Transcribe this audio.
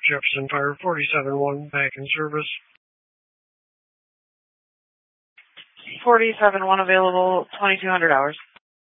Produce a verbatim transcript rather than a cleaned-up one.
Jefferson Fire, forty-seven one back in service. forty-seven one available, twenty-two hundred hours.